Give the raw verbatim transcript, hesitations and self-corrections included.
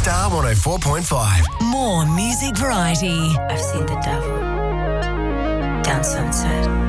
Star one oh four point five. More music variety. I've seen the devil down Sunset.